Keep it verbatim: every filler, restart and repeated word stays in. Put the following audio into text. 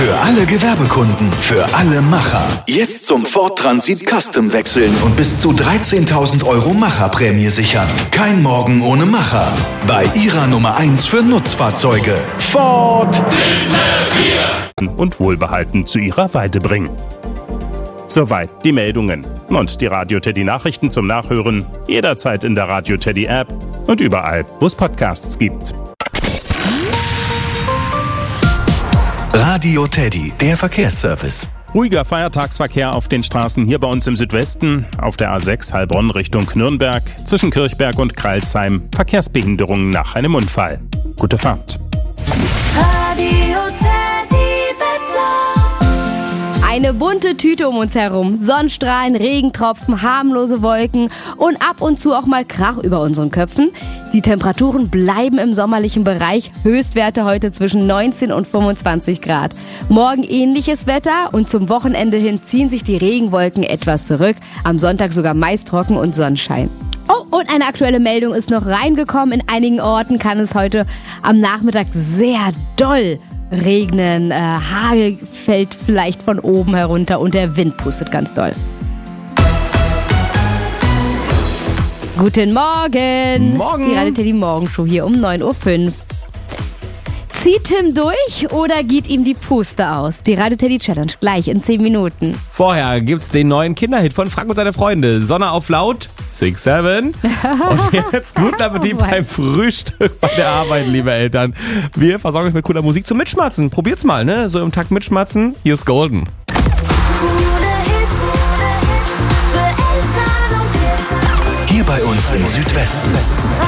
Für alle Gewerbekunden, für alle Macher. Jetzt zum Ford Transit Custom wechseln und bis zu dreizehntausend Euro Macherprämie sichern. Kein Morgen ohne Macher. Bei Ihrer Nummer eins für Nutzfahrzeuge. Ford und wohlbehalten zu ihrer Weide bringen. Soweit die Meldungen. Und die Radio Teddy Nachrichten zum Nachhören jederzeit in der Radio Teddy App und überall, wo es Podcasts gibt. Radio Teddy, der Verkehrsservice. Ruhiger Feiertagsverkehr auf den Straßen hier bei uns im Südwesten, auf der A sechs Heilbronn Richtung Nürnberg, zwischen Kirchberg und Kralsheim, Verkehrsbehinderungen nach einem Unfall. Gute Fahrt. Radio Teddy Wetter. Eine bunte Tüte um uns herum. Sonnenstrahlen, Regentropfen, harmlose Wolken und ab und zu auch mal Krach über unseren Köpfen. Die Temperaturen bleiben im sommerlichen Bereich. Höchstwerte heute zwischen neunzehn und fünfundzwanzig Grad. Morgen ähnliches Wetter und zum Wochenende hin ziehen sich die Regenwolken etwas zurück. Am Sonntag sogar meist trocken und Sonnenschein. Oh, und eine aktuelle Meldung ist noch reingekommen. In einigen Orten kann es heute am Nachmittag sehr doll regnen. Äh, Hagel fällt vielleicht von oben herunter und der Wind pustet ganz doll. Guten Morgen. Morgen. Die Radio Teddy Morgenshow hier um neun Uhr fünf. Zieht Tim durch oder geht ihm die Puste aus? Die Radio Teddy Challenge gleich in zehn Minuten. Vorher gibt's den neuen Kinderhit von Frank und seine Freunde. Sonne auf laut, six seven. Und jetzt guten Appetit Oh mein. beim Frühstück bei der Arbeit, liebe Eltern. Wir versorgen euch mit cooler Musik zum Mitschmatzen. Probiert's mal, ne? So im Takt mitschmatzen. Hier ist Golden. Hier bei uns im Südwesten.